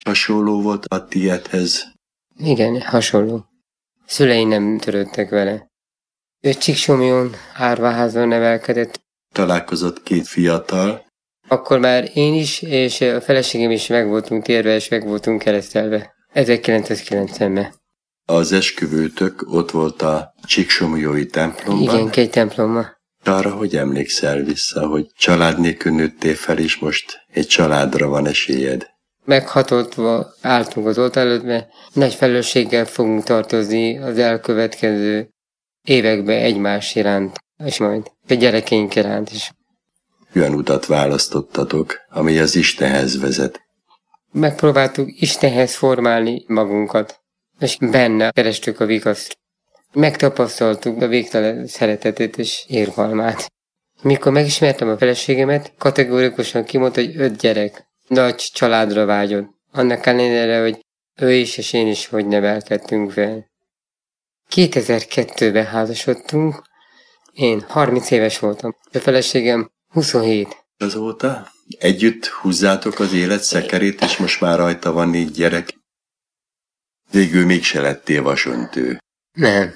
Hasonló volt a tiédhez? Igen, hasonló. Szüleim nem törődtek vele. Ő Csíksomlyón árvaházban nevelkedett. Találkozott két fiatal. Akkor már én is, és a feleségem is meg voltunk térve, és meg voltunk keresztelve. 1990-ben. Az esküvőtök ott volt a Csíksomlyói templomban. Igen, két templomban. Arra, hogy emlékszel vissza, hogy család nélkül nőttél fel, és most egy családra van esélyed? Meghatoltva álltunk az oltár előtt, mert nagy felelősséggel fogunk tartozni az elkövetkező években egymás iránt, és majd a gyerekeink iránt is. Olyan utat választottatok, ami az Istenhez vezet? Megpróbáltuk Istenhez formálni magunkat, és benne kerestük a vikaszt. Megtapasztaltuk a végtelen szeretetét és érgalmát. Mikor megismertem a feleségemet, kategórikusan kimondta, hogy 5 gyerek. Nagy családra vágyott. Annak ellenére, hogy ő is és én is hogy nevelkedtünk fel. 2002-ben házasodtunk, én 30 éves voltam, a feleségem 27. Azóta együtt húzzátok az élet szekerét, és most már rajta van 4 gyerek. Végül mégse lettél vasöntő. Nem.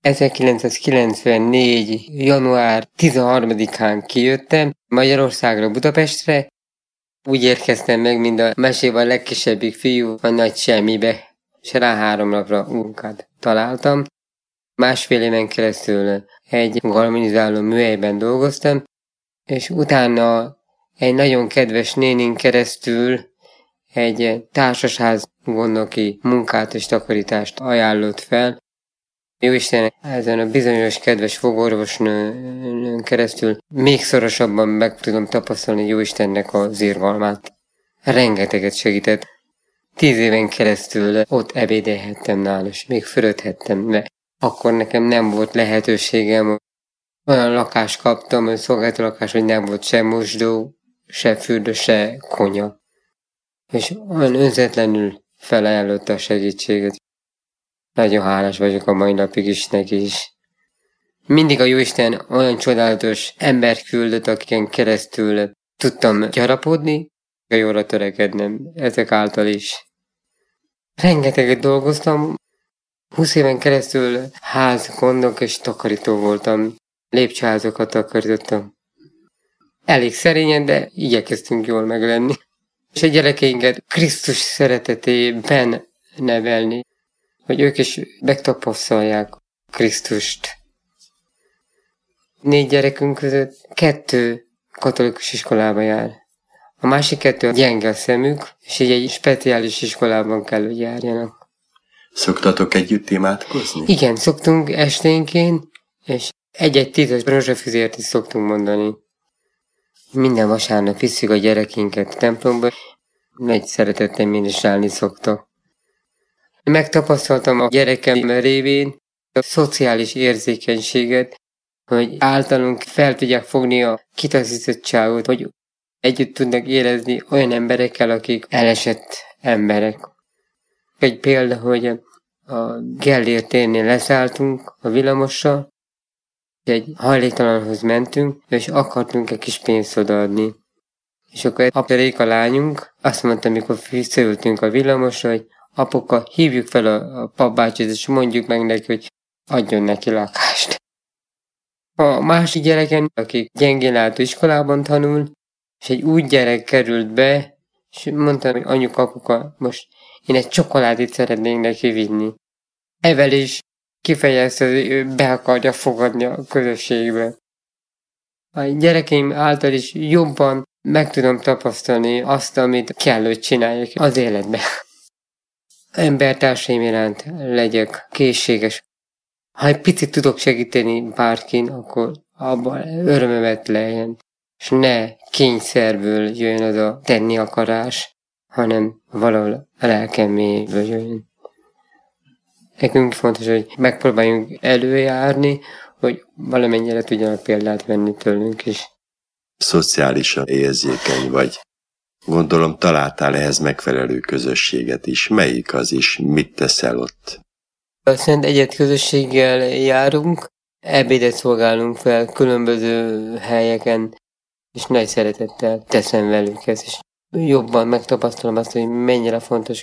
1994. január 13-án kijöttem Magyarországra, Budapestre. Úgy érkeztem meg, mint a mesében a legkisebbik fiú a nagy semmibe, és rá 3 napra munkát találtam. 1,5 éven keresztül egy galvanizáló műhelyben dolgoztam, és utána egy nagyon kedves nénin keresztül egy társasház gondnoki munkát és takarítást ajánlott fel. Jóisten, ezen a bizonyos kedves fogorvosnőn keresztül még szorosabban meg tudom tapasztalni Jóistennek az irgalmát. Rengeteget segített. 10 éven keresztül ott ebédelhettem nála, és még fürödhettem, de akkor nekem nem volt lehetőségem. Olyan lakást kaptam, olyan szolgálati lakás, hogy nem volt se mosdó, se fürdő, se konya. És olyan önzetlenül felajánlotta a segítséget. Nagyon hálás vagyok a mai napig is neki is. Mindig a Jóisten olyan csodálatos ember küldött, akiken keresztül tudtam gyarapodni, a jóra törekednem, ezek által is. Rengeteget dolgoztam, 20 éven keresztül házgondnok és takarító voltam, lépcsőházakat takarítottam. Elég szerényen, de igyekeztünk jól meglenni. És a gyerekeinket Krisztus szeretetében nevelni, hogy ők is megtapasztalják Krisztust. 4 gyerekünk között 2 katolikus iskolába jár. A másik 2 gyenge a szemük, és így egy speciális iskolában kell, hogy járjanak. Szoktatok együtt imádkozni? Igen, szoktunk esténként, és egy-egy 10-es rózsafüzért is szoktunk mondani. Minden vasárnap visszük a gyerekinket templomba, nagy szeretettel én is állni szoktak. Megtapasztaltam a gyerekem révén a szociális érzékenységet, hogy általunk fel tudják fogni a kitaszítottságot, hogy együtt tudnak érezni olyan emberekkel, akik elesett emberek. Egy példa, hogy a Gellért térnél leszálltunk a villamossal, egy hajléktalanhoz mentünk, és akartunk egy kis pénzt odaadni. És akkor a Réka lányunk azt mondta, amikor visszaültünk a villamosra, hogy apuka, hívjuk fel a papbácsit, és mondjuk meg neki, hogy adjon neki lakást. A másik gyereken, aki gyengén látó iskolában tanul, és egy úgy gyerek került be, és mondta, hogy anyuka, apuka, most én egy csokoládét szeretnék neki vinni. Evel is kifejezte, hogy ő be akarja fogadni a közösségbe. A gyerekeim által is jobban meg tudom tapasztalni azt, amit kell, hogy csináljak az életben. Embertársaim iránt legyek készséges. Ha egy picit tudok segíteni bárkin, akkor abban örömömet lejjen. És ne kényszerből jöjjön az a tenni akarás, hanem valahol a lelkem mélyéből jöjjön. Nekünk fontos, hogy megpróbáljunk előjárni, hogy valamennyire tudjanak példát venni tőlünk is. Szociálisan érzékeny vagy. Gondolom találtál ehhez megfelelő közösséget is. Melyik az is? Mit teszel ott? A Szent Egyet közösséggel járunk, ebédet szolgálunk fel különböző helyeken, és nagy szeretettel teszem velük ezt, és jobban megtapasztalom azt, hogy mennyire fontos